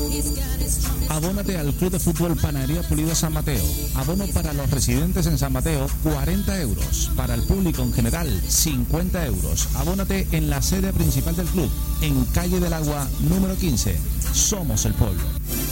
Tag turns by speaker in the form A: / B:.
A: Abónate al Club de Fútbol Panadería Pulido San Mateo. Abono para los residentes en San Mateo, 40 euros. Para el público en general, 50 euros. Abónate en la sede principal del club, en Calle del Agua, número 15. Somos el pueblo.